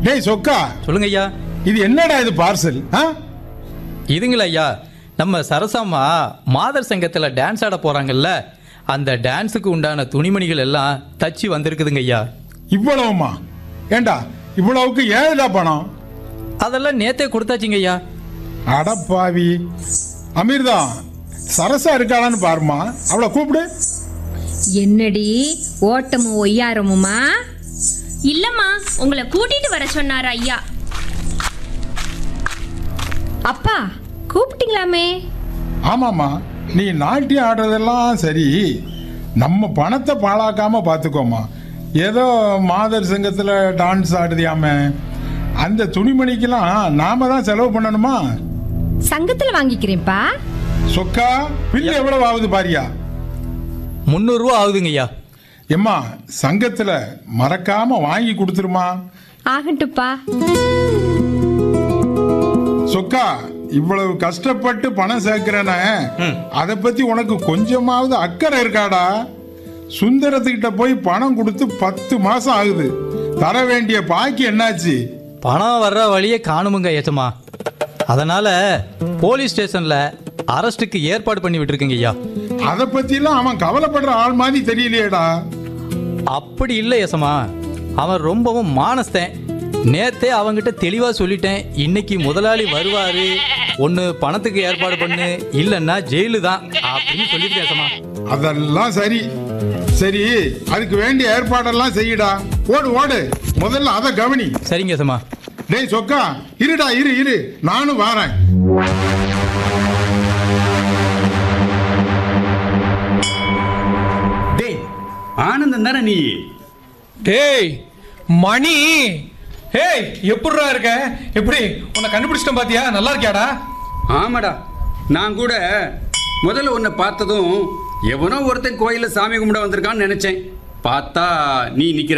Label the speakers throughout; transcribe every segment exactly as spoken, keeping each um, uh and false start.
Speaker 1: டேய் சொக்கா,
Speaker 2: சொல்லுங்க ஐயா.
Speaker 1: இது என்னடா இது பார்சல்?
Speaker 2: இதுங்களா ஐயா, நம்ம சரசாம்மா மாதர் சங்கத்தில் டான்ஸ் ஆட போகிறாங்கல்ல, அந்த டான்ஸுக்கு உண்டான துணிமணிகள் எல்லாம் தச்சு வந்திருக்குதுங்க ஐயா.
Speaker 1: இவ்வளவுமா? ஏண்டா இவ்வளவுக்கு ஏழுடா பணம்?
Speaker 2: அதெல்லாம் நேத்தே கொடுத்தாச்சுங்க ஐயா.
Speaker 1: அடப்பாவி, அமீர்தா சரசா இருக்காளான்னு பாருமா, அவளை கூப்பிடு.
Speaker 3: என்னடி ஓட்டமும் ஒய்யாரமுமா?
Speaker 4: இல்லம்மா, உங்களை கூட்டிட்டு வர சொன்னார் ஐயா.
Speaker 3: அப்பா கூப்பிட்டீங்களாமே?
Speaker 1: ஆமாம்மா, நீ நாட்டியம் ஆடுறதெல்லாம் சரி, நம்ம பணத்தை பாழாக்காம பார்த்துக்கோமா. ஏதோ மாதர் சங்கத்தில் டான்ஸ் ஆடுதியாம, அந்த துணிமணிக்கெல்லாம் நாம தான் செலவு பண்ணணுமா?
Speaker 3: சங்கத்துல வாங்கிக்கிறேன்ப்பா.
Speaker 1: சொக்கா, பில்லு எவ்வளவு ஆகுது பாரியா?
Speaker 2: முந்நூறுரூவா ஆகுதுங்க ஐயா.
Speaker 1: எம்மா, சங்கத்துல மறக்காம வாங்கி கொடுத்துருமா.
Speaker 3: ஆகட்டுப்பா.
Speaker 1: சொக்கா, இவ்வளவு கஷ்டப்பட்டு பணம் சேர்க்கிறேன, அதை பத்தி உனக்கு கொஞ்சமாவது அக்கறை இருக்காடா? சுந்தரத்துக்கிட்ட போய் பணம் கொடுத்து பத்து மாசம் ஆகுது, தர வேண்டிய பாக்கி என்னாச்சு?
Speaker 2: பணம் வர்ற வழியே காணுமுங்க ஏச்சம்மா. அதனால போலீஸ் ஸ்டேஷன்ல அரெஸ்டுக்கு ஏற்பாடு பண்ணி விட்டுருக்குங்க ஐயா.
Speaker 1: அதை பத்திலாம் அவன் கவலைப்படுற ஆள் மாதிரி தெரியலையேடா.
Speaker 2: அப்படி இல்லை ஏசம்மா, அவன் ரொம்பவும் மானஸ்தேன். நேத்தே அவங்கிட்ட தெளிவா சொல்லிட்டேன், இன்னைக்கு முதலாளி வருவாரு, ஒன்னு பணத்துக்கு ஏற்பாடு பண்ணு, இல்லன்னா ஜெயிலு தான் அப்படின்னு சொல்லியிருக்கேன் ஏசம்மா.
Speaker 1: அதெல்லாம் சரி சரி, அதுக்கு வேண்டிய ஏற்பாடெல்லாம் செய்யடா. ஓடு ஓடு, முதல்ல அதை கவனி.
Speaker 2: சரிங்க ஏசம்மா.
Speaker 1: டேய் சொக்கா, இருடா இரு இரு, நானும் வாரேன்.
Speaker 5: டேய் ஆனந்தம் தானே நீ?
Speaker 6: டேய் மணி, ஏய் எப்படிடா இருக்க? எப்படி உன்னை கண்டுபிடிச்சிட்டேன் பாத்தியா? நல்லா இருக்கியாடா?
Speaker 5: ஆமாடா, நான் கூட முதல்ல உன்னை பார்த்ததும் எவனோ ஒருத்தன் கோயிலில் சாமி கும்பிட வந்திருக்கான்னு நினைச்சேன். பார்த்தா நீ நிக்கிற.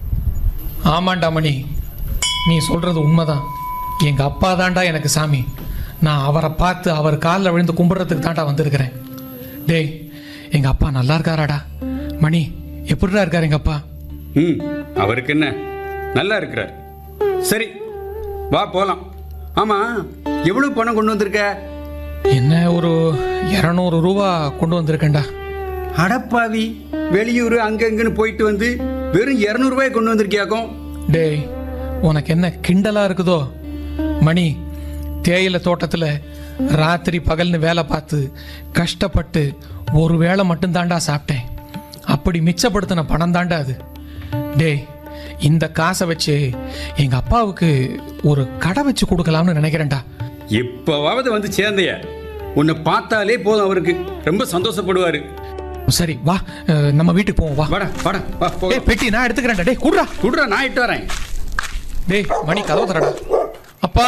Speaker 6: ஆமாண்டா மணி, நீ சொல்றது உண்மைதான். எங்க அப்பா தான்டா எனக்கு சாமி. நான் அவரை பார்த்து அவர் காலில் விழுந்து கும்பிட்றதுக்கு தான்டா வந்திருக்கிறேன். டேய், எங்க அப்பா நல்லா இருக்காராடா? மணி, எப்படிடா இருக்காரு எங்க அப்பா?
Speaker 5: ம், அவருக்கு என்ன, நல்லா இருக்கிறார். சரி வா போலாம். ஆமா, எவ்வளவு பணம் கொண்டு வந்திருக்க?
Speaker 6: என்ன, ஒரு இரநூறு ரூபா கொண்டு வந்திருக்கேன்டா.
Speaker 5: அடப்பாவி, வெளியூர் அங்கங்கன்னு போயிட்டு வந்து வெறும் இரநூறுபாய் கொண்டு வந்திருக்கியாக்கும்.
Speaker 6: டேய், உனக்கு என்ன கிண்டலா இருக்குதோ? மணி, தேயிலை தோட்டத்தில் ராத்திரி பகல்னு வேலை பார்த்து கஷ்டப்பட்டு ஒரு வேளை மட்டும்தாண்டா சாப்பிட்டேன். அப்படி மிச்சப்படுத்தின பணம் தாண்டா அது. டேய், இந்த காசை வச்சு எங்க அப்பாவுக்கு ஒரு கடை வச்சு கொடுக்கலாம்னு நினைக்கிறேன்டா.
Speaker 5: எப்பவாவது வந்து சேர்ந்தைய, உன்னை பார்த்தாலே போதும், அவருக்கு ரொம்ப சந்தோஷப்படுவாரு.
Speaker 6: சரி வா, அஹ், நம்ம வீட்டுக்கு போவோம். வா
Speaker 5: வாடா வாடா வா போ.
Speaker 6: டேய், பெட்டி நான் எடுத்துக்கிறேன்டா. டேய் குடுறா
Speaker 5: குடுறா, நான் இட்டு வரேன்.
Speaker 6: டேய் மணி, கதவு தரடா. அப்பா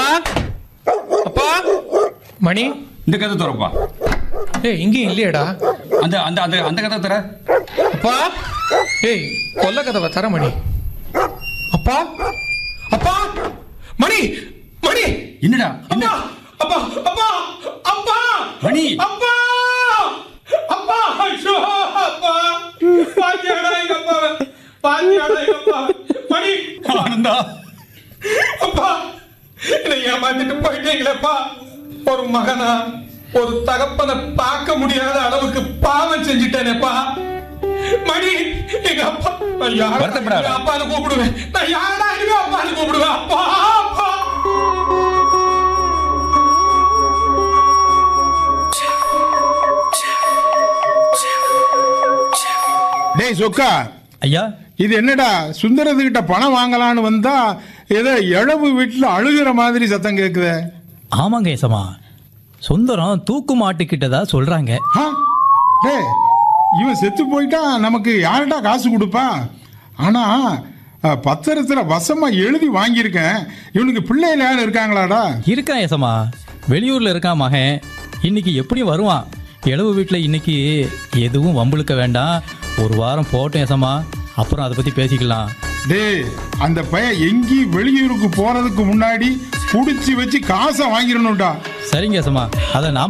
Speaker 6: அப்பா மணி,
Speaker 5: இந்த கதை தரப்பா.
Speaker 6: டேய் இங்கேயும் இல்லையேடா.
Speaker 5: அந்த அந்த அந்த அந்த கதை தர.
Speaker 6: அப்பா, ஏய் கொல்ல கதவை தர மணி. அப்பா அப்பா மணி மணி,
Speaker 5: என்னடா என்ன?
Speaker 6: அப்பா அப்பா அப்பா
Speaker 5: மணி,
Speaker 6: அப்பா அப்பா, ஐயோ அப்பா, பாத்தியாடா எங்க அப்பா, பாத்தியாடா எங்க அப்பா. மணி,
Speaker 5: ஆனந்தா,
Speaker 6: அப்பா என்னை ஏமாத்திட்டு போயிட்டீங்களேப்பா. ஒரு மகனா, ஒரு தகப்பனை பார்க்க முடியாத அளவுக்கு பாவம் செஞ்சுட்டேனேப்பா. மணி, எங்க அப்பா, நான் யாரை
Speaker 5: வருத்தப்படாத.
Speaker 6: அப்பான்னு கூப்பிடுவேன்? நான் யாரா இனிமே அப்பான்னு கூப்பிடுவேன்? அப்பா அப்பா.
Speaker 1: டேய் சொக்கா,
Speaker 2: ஐயா,
Speaker 1: இது என்னடா, சுந்தரத்துக்கிட்ட பணம் வாங்கலான்னு வந்தா ஏதோ இழவு வீட்டுல அழுகிற மாதிரி சத்தம் கேக்குதே.
Speaker 2: ஆமாங்க ஏசம்மா, சுந்தரம் தூக்கு மாட்டிக்கிட்டதா சொல்றாங்க.
Speaker 1: ஆ? டேய், இவன் செத்து போயிட்டா நமக்கு யார்டா காசு கொடுப்பா? ஆனா அஹ், பத்திரத்துல வசமா எழுதி வாங்கியிருக்கேன். இவனுக்கு பிள்ளைகள் யாரும் இருக்காங்களாடா?
Speaker 2: இருக்கான் ஏசம்மா, வெளியூர்ல இருக்கான் மகன். இன்னைக்கு எப்படி வருவான்? இளவு வீட்டில் இன்னைக்கு எதுவும் வம்புழுக்க வேண்டாம், ஒரு வாரம் போட்டோம் ஏசம்மா, அப்புறம் அதை பத்தி பேசிக்கலாம்.
Speaker 1: டேய், அந்த பையன் எங்கேயும் வெளியூருக்கு போறதுக்கு முன்னாடி புடிச்சு வச்சு காசை வாங்கிடணும்டா.
Speaker 2: சரிங்க ஏசம்மா, அதை நான்